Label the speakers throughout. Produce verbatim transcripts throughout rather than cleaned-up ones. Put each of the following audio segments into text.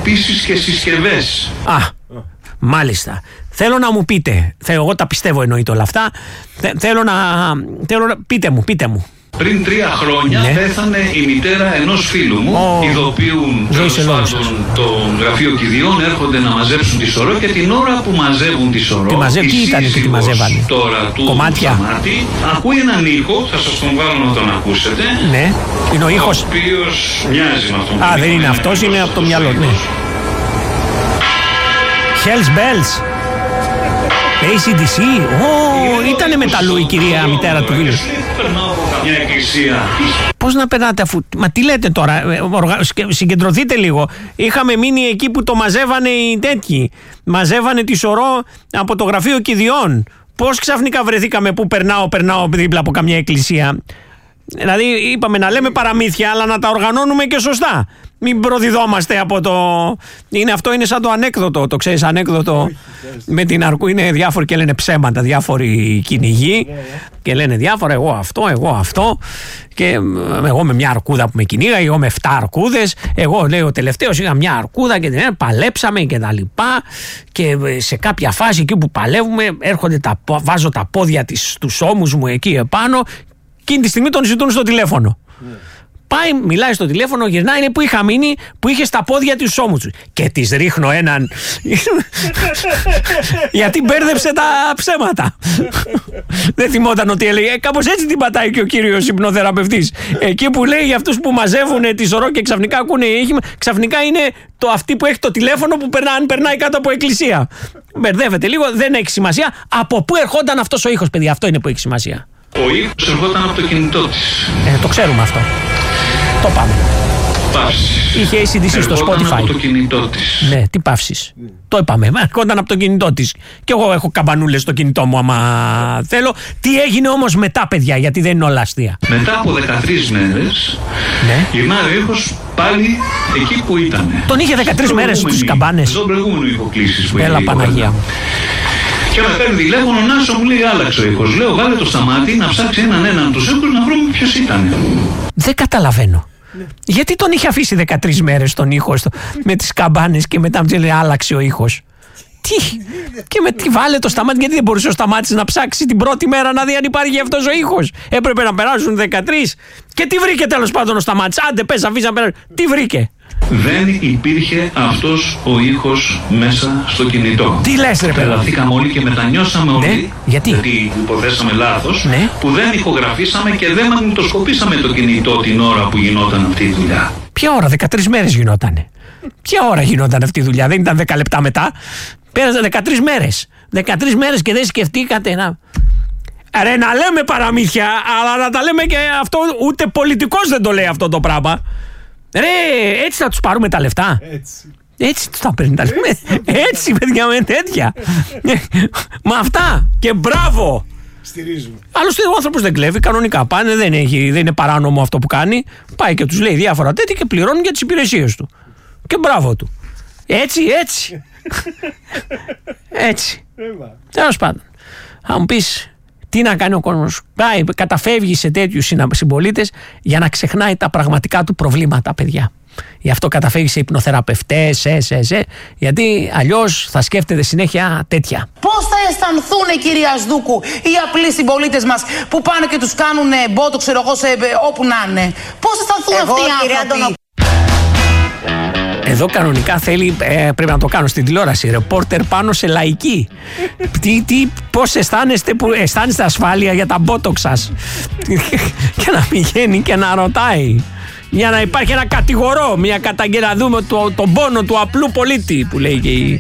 Speaker 1: επίσης και συσκευές.
Speaker 2: Α, μάλιστα. Θέλω να μου πείτε, θέλω, εγώ τα πιστεύω εννοείται όλα αυτά, Θε, θέλω, να, θέλω να... Πείτε μου, πείτε μου.
Speaker 1: Πριν τρία χρόνια ναι. πέθανε η μητέρα ενός φίλου μου, oh. ειδοποιούν το γραφείο κηδιών, έρχονται να μαζέψουν τη σωρό και την ώρα που μαζεύουν τη σωρό,
Speaker 2: τι μαζε... τι ήταν και τη μαζεύανε,
Speaker 1: τώρα του
Speaker 2: κομμάτια,
Speaker 1: Σταμάτη, ακούει έναν ήχο, θα σας τον βάλω να τον ακούσετε.
Speaker 2: Ναι, είναι ο ήχος.
Speaker 1: Ο οποίος μοιάζει με αυτόν.
Speaker 2: Α, δεν είναι αυτός, είναι από το μυαλό, ναι. Hells Bells. έι σι ντι σι, oh, ήτανε μεταλλού η κυρία μητέρα του φίλου. Πώς να περνάτε αφού... Μα τι λέτε τώρα, συγκεντρωθείτε λίγο. Είχαμε μείνει εκεί που το μαζεύανε οι τέτοιοι. Μαζεύανε τη σωρό από το γραφείο κηδιών. Πώς ξαφνικά βρεθήκαμε που περνάω, περνάω δίπλα από καμιά εκκλησία. Δηλαδή είπαμε να λέμε παραμύθια, αλλά να τα οργανώνουμε και σωστά. Μην προδιδόμαστε από το... Είναι αυτό, είναι σαν το ανέκδοτο, το ξέρεις, ανέκδοτο με την αρκού. Είναι διάφοροι και λένε ψέματα, διάφοροι κυνηγοί και λένε διάφορα, εγώ αυτό, εγώ αυτό, και εγώ με μια αρκούδα που με κυνήγα, εγώ με εφτά αρκούδες, εγώ λέω ο τελευταίος είχα μια αρκούδα και την παλέψαμε και τα λοιπά, και σε κάποια φάση εκεί που παλεύουμε έρχονται τα, βάζω τα πόδια της στους ώμους μου εκεί επάνω. Εκείνη τη στιγμή τον ζητούν στο τηλέφωνο. Yeah. Πάει, μιλάει στο τηλέφωνο, γυρνάει, είναι που είχα μείνει, που είχε στα πόδια του ώμου του. Και της ρίχνω έναν. Γιατί μπέρδεψε τα ψέματα. Δεν θυμόταν ότι έλεγε. Κάπως έτσι την πατάει και ο κύριος υπνοθεραπευτής. Εκεί που λέει για αυτούς που μαζεύουν τη σωρό και ξαφνικά ακούνε ήχημα, ξαφνικά είναι το αυτή που έχει το τηλέφωνο που περνά, αν περνάει κάτω από εκκλησία. Μπερδεύεται λίγο, δεν έχει σημασία. Από πού ερχόταν αυτός ο ήχος, παιδιά, αυτό είναι που έχει σημασία.
Speaker 1: Ο ήχος ερχόταν από το κινητό της.
Speaker 2: Ε, το ξέρουμε αυτό. Το πάμε.
Speaker 1: Παύσεις.
Speaker 2: Είχε έι σι ντι σι στο Spotify.
Speaker 1: Από το κινητό της.
Speaker 2: Ναι, τι παύσεις. Mm. Το είπαμε. Ερχόταν από το κινητό της. Και εγώ έχω καμπανούλες στο κινητό μου άμα θέλω. Τι έγινε όμως μετά, παιδιά, γιατί δεν είναι όλα αστεία.
Speaker 1: Μετά από δεκατρείς μέρες ναι. γυρνάει ο ήχος πάλι εκεί που ήταν.
Speaker 2: Τον είχε δεκατρείς μέρες στις καμπάνες.
Speaker 1: Στον προηγούμενο ηχοκλήσεις που
Speaker 2: Έλα, Παναγία μου.
Speaker 1: Και με παίρνει τηλέφωνο, Νάσο μου λέει άλλαξε ο ήχος. Λέω βάλε το Σταμάτη να ψάξει έναν έναν τους ήχους να βρούμε ποιος ήταν. Δεν
Speaker 2: καταλαβαίνω. Ναι. Γιατί τον είχε αφήσει δεκατρείς μέρες τον ήχο στο, με τις καμπάνες και μετά μου λέει άλλαξε ο ήχος. Τι, και με τι βάλε το Σταμάτη, γιατί δεν μπορούσε ο Σταμάτης να ψάξει την πρώτη μέρα να δει αν υπάρχει αυτός ο ήχος. Έπρεπε να περάσουν δεκατρείς. Και τι βρήκε τέλος πάντων ο Σταμάτης. Άντε πες, αφήσει να περάσουν. Τι βρήκε.
Speaker 1: Δεν υπήρχε αυτός ο ήχος μέσα στο κινητό.
Speaker 2: Τι λες ρε παιδί.
Speaker 1: Τρελαθήκαμε όλοι και μετανιώσαμε
Speaker 2: ναι.
Speaker 1: όλοι.
Speaker 2: Γιατί?
Speaker 1: Γιατί υποθέσαμε λάθος.
Speaker 2: Ναι.
Speaker 1: Που δεν ηχογραφήσαμε και δεν μαγνητοσκοπήσαμε το κινητό την ώρα που γινόταν αυτή η δουλειά.
Speaker 2: Ποια ώρα, δεκατρείς μέρες γινότανε. Ποια ώρα γινόταν αυτή η δουλειά, δεν ήταν δέκα λεπτά μετά. Πέρασαν δεκατρείς μέρες. δεκατρείς μέρες και δεν σκεφτήκατε να. Ρε, να λέμε παραμύθια, αλλά να τα λέμε και αυτό. Ούτε πολιτικός δεν το λέει αυτό το πράγμα. Ρε, έτσι θα τους πάρουμε τα λεφτά. Έτσι. Έτσι τους θα παίρνει τα λεφτά. Έτσι, παιδιά, με τέτοια. Με αυτά. Και μπράβο.
Speaker 3: Στηρίζουμε.
Speaker 2: Άλλωστε ο άνθρωπος δεν κλέβει, κανονικά πάνε, δεν, έχει, δεν είναι παράνομο αυτό που κάνει. Πάει και τους λέει διάφορα τέτοια και πληρώνουν για τις υπηρεσίες του. Και μπράβο του. Έτσι, έτσι. Έτσι. Τέλος πάντων. Θα μου πεις, τι να κάνει ο κόσμος. Πάει, καταφεύγει σε τέτοιους συμπολίτες για να ξεχνάει τα πραγματικά του προβλήματα, παιδιά. Γι' αυτό καταφεύγει σε υπνοθεραπευτές, σε, σε, σε, γιατί αλλιώς θα σκέφτεται συνέχεια τέτοια.
Speaker 4: Πώς θα αισθανθούν, κυρία Σδούκου, οι απλοί συμπολίτες μας που πάνε και τους κάνουν μπότο, ξέρω εγώ, σε, όπου να είναι. Πώς θα αισθανθούν
Speaker 5: εγώ,
Speaker 4: αυτοί οι άνθρωποι.
Speaker 2: Εδώ κανονικά θέλει, ε, πρέπει να το κάνω στην τηλεόραση, ρεπόρτερ πάνω σε λαϊκή. τι, τι, πώς αισθάνεστε, που αισθάνεστε ασφάλεια για τα μπότοξ σας. Και να πηγαίνει και να ρωτάει. Για να υπάρχει ένα κατηγορό, μια καταγγελία, να δούμε το, τον πόνο του απλού πολίτη που λέει και η...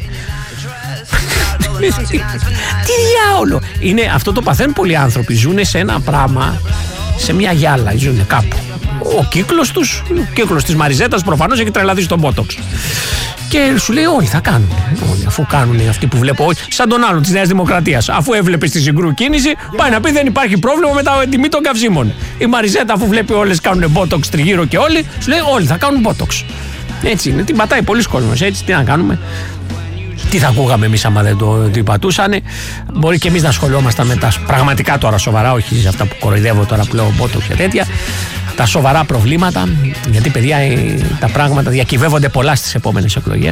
Speaker 2: Τι διάολο. Είναι, αυτό το παθαίνουν πολλοί άνθρωποι, ζουν σε ένα πράγμα, σε μια γυάλα, ζουν κάπου. Ο κύκλος τους, ο κύκλος της Μαριζέτας προφανώς έχει τρελαθεί στον μπότοξ. Και σου λέει όλοι θα κάνουν. Όλοι, αφού κάνουν αυτοί που βλέπω, όχι, σαν τον άλλον της Νέας Δημοκρατίας. Αφού έβλεπε στη Συγκρού κίνηση, πάει να πει δεν υπάρχει πρόβλημα με τα τιμή των καυσίμων. Η Μαριζέτα, αφού βλέπει όλες κάνουν μπότοξ τριγύρω και όλοι, σου λέει όλοι θα κάνουν μπότοξ. Έτσι είναι, την πατάει πολλοί κόσμος. Έτσι, τι να κάνουμε. Τι θα ακούγαμε εμείς άμα δεν το, το πατούσανε. Μπορεί και εμείς να ασχολιόμασταν με τα πραγματικά τώρα σοβαρά, όχι σε αυτά που κοροϊδεύω τώρα που λέω μπότοξ και τέτοια. Τα σοβαρά προβλήματα, γιατί παιδιά τα πράγματα διακυβεύονται πολλά στις επόμενες εκλογές.